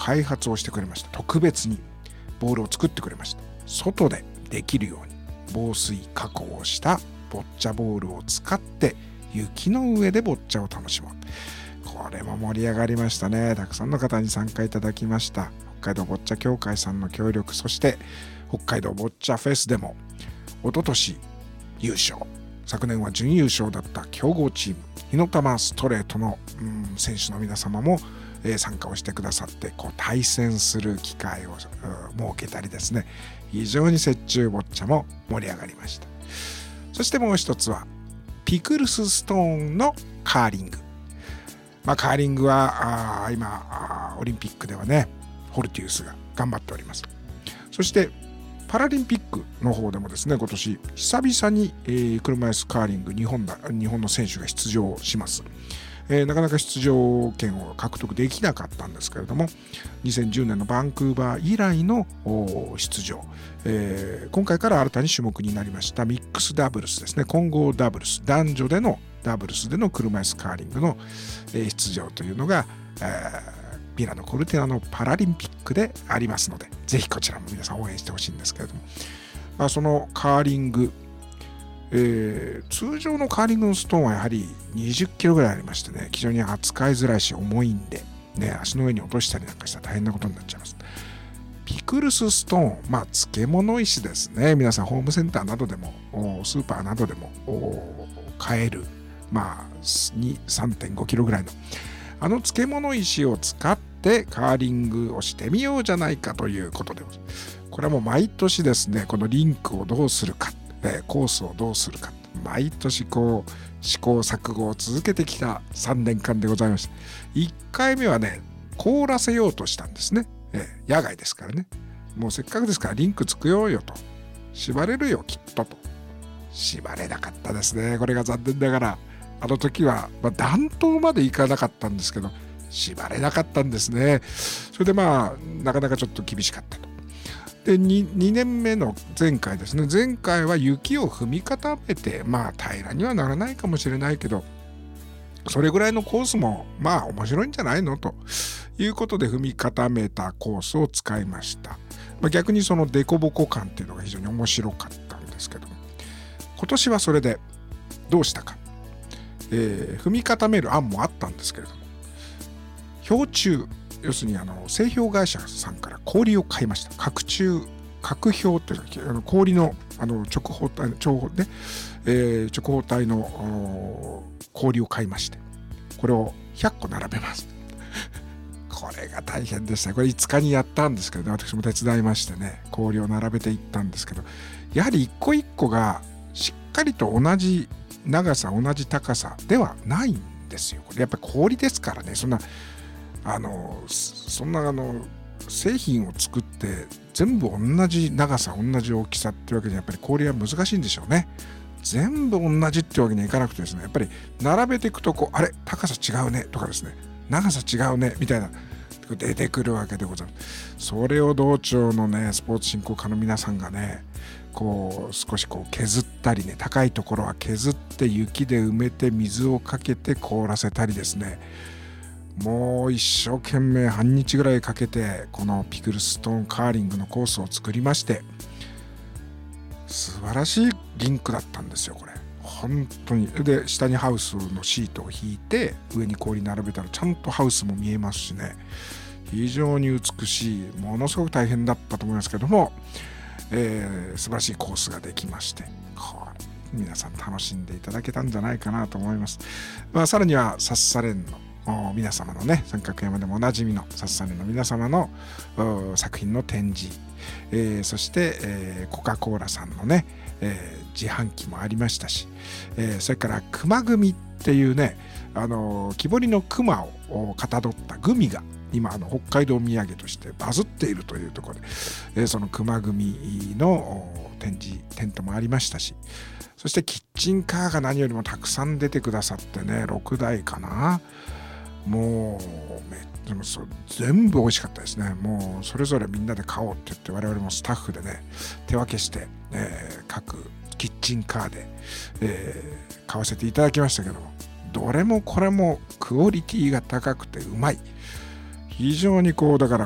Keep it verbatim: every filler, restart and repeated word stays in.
開発をしてくれました。特別にボールを作ってくれました。外でできるように防水加工をしたボッチャボールを使って雪の上でボッチャを楽しもう。これも盛り上がりましたね。たくさんの方に参加いただきました。北海道ボッチャ協会さんの協力、そして北海道ボッチャフェスでも一昨年優勝、昨年は準優勝だった強豪チーム火の玉ストレートの、うん、選手の皆様も、えー、参加をしてくださって、こう対戦する機会を、うん、設けたりですね、非常に雪中ボッチャも盛り上がりました。そしてもう一つはピクルスストーンのカーリング。まあ、カーリングはあ今あオリンピックではねホルティウスが頑張っております。そしてパラリンピックの方でもですね、今年久々に、えー、車椅子カーリング日本だ日本の選手が出場します。えー、なかなか出場権を獲得できなかったんですけれども、にせんじゅうねんのバンクーバー以来の出場、えー、今回から新たに種目になりましたミックスダブルスですね、混合ダブルス、男女でのダブルスでの車椅子カーリングの出場というのが、えーミラノ・コルティナのパラリンピックでありますので、ぜひこちらも皆さん応援してほしいんですけれども、まあ、そのカーリング、えー、通常のカーリングのストーンはやはりにじゅっキロぐらいありましてね、非常に扱いづらいし重いんで、ね、足の上に落としたりなんかしたら大変なことになっちゃいます。ピクルスストーン、まあ漬物石ですね。皆さんホームセンターなどでもスーパーなどでも買える、まあに、さんてんごキロぐらいのあの漬物石を使ってカーリングをしてみようじゃないかということで、これはもう毎年ですね、このリンクをどうするか、コースをどうするか、毎年こう試行錯誤を続けてきたさんねんかんでございました。いっかいめはね、凍らせようとしたんですね。野外ですからね、もうせっかくですからリンク作ろうよと、縛れるよきっとと、縛れなかったですね。これが残念ながらあの時は、まあ、弾頭までいかなかったんですけど縛れなかったんですね。それでまあなかなかちょっと厳しかったと。で 2, 2年目の前回ですね、前回は雪を踏み固めて、まあ平らにはならないかもしれないけどそれぐらいのコースもまあ面白いんじゃないのということで踏み固めたコースを使いました。まあ、逆にそのデコボコ感っていうのが非常に面白かったんですけども、今年はそれでどうしたか、えー、踏み固める案もあったんですけれども、氷柱、要するにあの製氷会社さんから氷を買いました。角柱角氷というの氷のあの直方体の直、ねえー、直方体の氷を買いまして、これをひゃっこ並べます。これが大変でした。これいつかにやったんですけど、ね、私も手伝いましてね、氷を並べていったんですけど、やはり一個一個がしっかりと同じ長さ同じ高さではないんですよ。これやっぱり氷ですからね、そんなあのそんなあの製品を作って全部同じ長さ同じ大きさってわけでやっぱり氷は難しいんでしょうね。全部同じってわけにはいかなくてですね、やっぱり並べていくとこうあれ高さ違うねとかですね、長さ違うねみたいな出てくるわけでございます。それを道庁のねスポーツ振興課の皆さんがねこう少しこう削ったりね、高いところは削って雪で埋めて水をかけて凍らせたりですね、もう一生懸命半日ぐらいかけてこのピクルスストーンカーリングのコースを作りまして、素晴らしいリンクだったんですよこれ本当に。で下にハウスのシートを引いて上に氷並べたらちゃんとハウスも見えますしね、非常に美しい、ものすごく大変だったと思いますけども、えー、素晴らしいコースができまして、これ皆さん楽しんでいただけたんじゃないかなと思います。まあ、さらにはサッサレンの皆様のね、三角山でもおなじみのサッサレンの皆様の作品の展示、えー、そして、えー、コカ・コーラさんのね、えー、自販機もありましたし、えー、それから熊組っていうね、あの木彫りの熊をかたどったグミが今あの北海道土産としてバズっているというところで、えー、その熊組の展示テントもありましたし、そしてキッチンカーが何よりもたくさん出てくださってね、ろくだいかな、もうめでもそ全部美味しかったですね。もうそれぞれみんなで買おうって言って我々もスタッフでね手分けして、えー、各キッチンカーで、えー、買わせていただきましたけども、どれもこれもクオリティが高くてうまい、非常にこうだから